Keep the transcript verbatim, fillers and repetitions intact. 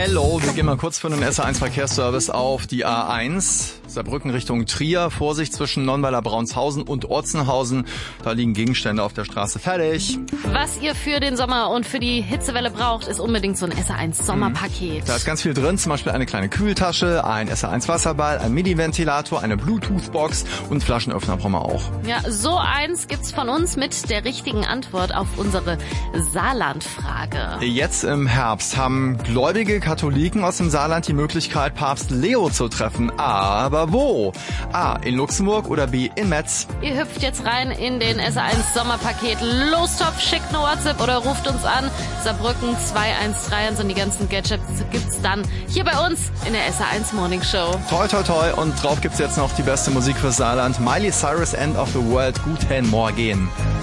Hello, wir gehen mal kurz für den S R eins Verkehrsservice auf die A eins. Saarbrücken Richtung Trier. Vorsicht zwischen Nonnweiler, Braunshausen und Orzenhausen. Da liegen Gegenstände auf der Straße. Fertig. Was ihr für den Sommer und für die Hitzewelle braucht, ist unbedingt so ein S R eins Sommerpaket. Da ist ganz viel drin, zum Beispiel eine kleine Kühltasche, ein S R eins Wasserball, ein Mini-Ventilator, eine Bluetooth-Box und Flaschenöffner brauchen wir auch. Ja, so eins gibt's von uns mit der richtigen Antwort auf unsere Saarland-Frage. Jetzt im Herbst haben gläubige Katholiken aus dem Saarland die Möglichkeit, Papst Leo zu treffen. Aber wo? A. in Luxemburg oder B. in Metz? Ihr hüpft jetzt rein in den S R eins Sommerpaket. Lostopf, schickt eine WhatsApp oder ruft uns an. Saarbrücken zwei eins drei und die ganzen Gadgets gibt's dann hier bei uns in der S R eins Morning Show. Toi, toi, toi. Und drauf gibt's jetzt noch die beste Musik fürs Saarland. Miley Cyrus, End of the World. Guten Morgen.